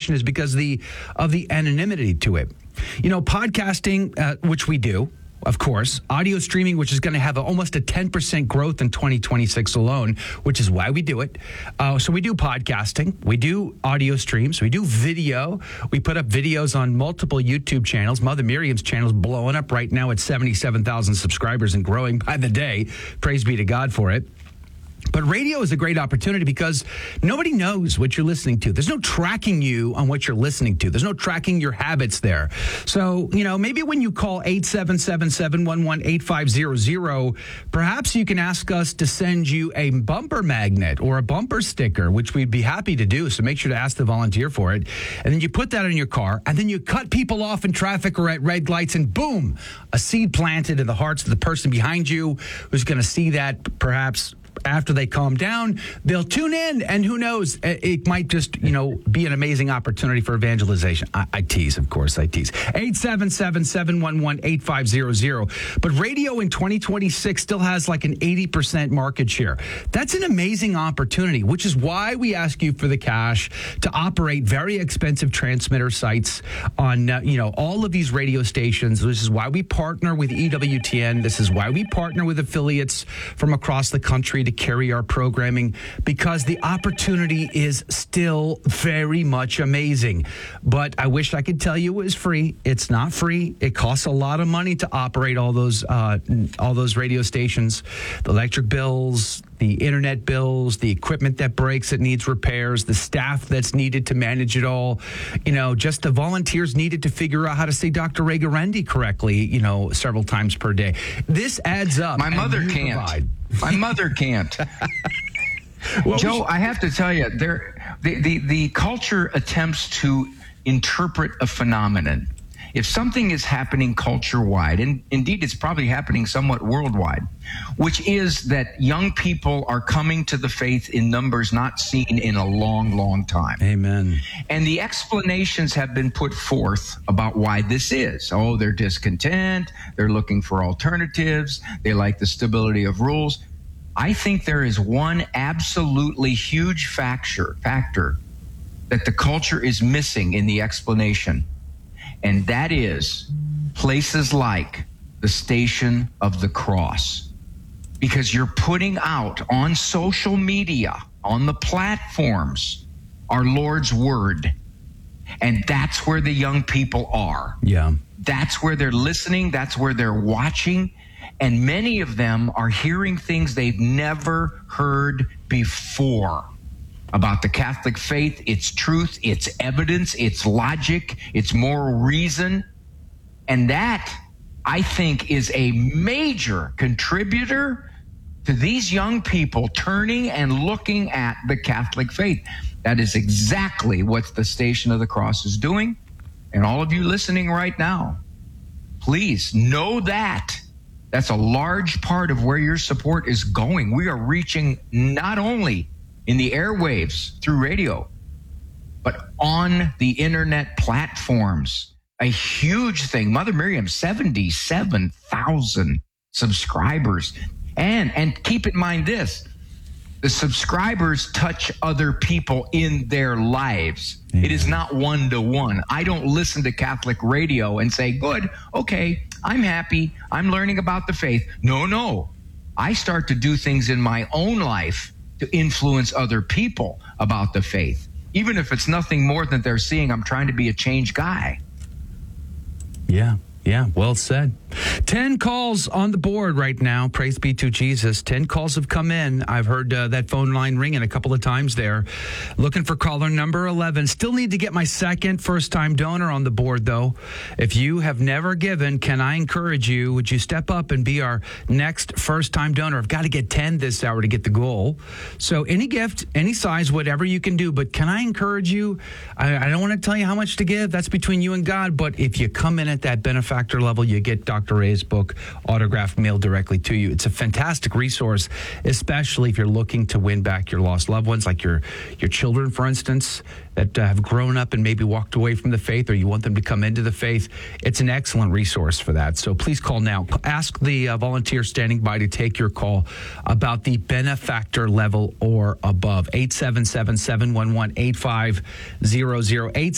station is because of the anonymity to it. You know, podcasting, which we do, of course, audio streaming, which is going to have almost a 10% growth in 2026 alone, which is why we do it. So we do podcasting, we do audio streams, we do video. We put up videos on multiple YouTube channels. Mother Miriam's channel is blowing up right now at 77,000 subscribers and growing by the day. Praise be to God for it. But radio is a great opportunity because nobody knows what you're listening to. There's no tracking you on what you're listening to. There's no tracking your habits there. So, you know, maybe when you call 877-711-8500, perhaps you can ask us to send you a bumper magnet or a bumper sticker, which we'd be happy to do. So make sure to ask the volunteer for it. And then you put that in your car, and then you cut people off in traffic or at red lights, and boom, a seed planted in the hearts of the person behind you who's going to see that perhaps after they calm down, they'll tune in, and who knows, it might just, you know, be an amazing opportunity for evangelization. I tease, of course, I tease. 877-711-8500. But radio in 2026 still has like an 80% market share. That's an amazing opportunity, which is why we ask you for the cash to operate very expensive transmitter sites on, you know, all of these radio stations. This is why we partner with EWTN. This is why we partner with affiliates from across the country to carry our programming, because the opportunity is still very much amazing. But I wish I could tell you it was free. It's not free. It costs a lot of money to operate all those radio stations, the electric bills, the internet bills, the equipment that breaks that needs repairs, the staff that's needed to manage it all, you know, just the volunteers needed to figure out how to say Dr. Ray Guarendi correctly, you know, several times per day. This adds up. My mother can't. My mother can't. Joe, I have to tell you, the culture attempts to interpret a phenomenon. If something is happening culture-wide, and indeed it's probably happening somewhat worldwide, which is that young people are coming to the faith in numbers not seen in a long, long time. Amen. And the explanations have been put forth about why this is. Oh, they're discontent. They're looking for alternatives. They like the stability of rules. I think there is one absolutely huge factor that the culture is missing in the explanation. And that is places like the Station of the Cross. Because you're putting out on social media, on the platforms, our Lord's Word. And that's where the young people are. Yeah. That's where they're listening. That's where they're watching. And many of them are hearing things they've never heard before about the Catholic faith, its truth, its evidence, its logic, its moral reason. And that, I think, is a major contributor to these young people turning and looking at the Catholic faith. That is exactly what the Station of the Cross is doing. And all of you listening right now, please know that. That's a large part of where your support is going. We are reaching not only in the airwaves through radio, but on the internet platforms. A huge thing. Mother Miriam, 77,000 subscribers. And keep in mind this, the subscribers touch other people in their lives. Yeah. It is not one-to-one. I don't listen to Catholic radio and say, good, okay, I'm happy, I'm learning about the faith. No. I start to do things in my own life to influence other people about the faith. Even if it's nothing more than they're seeing, I'm trying to be a changed guy. Yeah, well said. 10 calls on the board right now. Praise be to Jesus. 10 calls have come in. I've heard that phone line ringing a couple of times there. Looking for caller number 11. Still need to get my second first-time donor on the board, though. If you have never given, can I encourage you, would you step up and be our next first-time donor? I've got to get 10 this hour to get the goal. So any gift, any size, whatever you can do. But can I encourage you? I don't want to tell you how much to give. That's between you and God. But if you come in at that benefactor level, you get Dr. Ray's book autographed mailed directly to you. It's a fantastic resource, especially if you're looking to win back your lost loved ones, like your children, for instance, that have grown up and maybe walked away from the faith, or you want them to come into the faith. It's an excellent resource for that. So please call now. Ask the volunteer standing by to take your call about the benefactor level or above. 877-711-8500.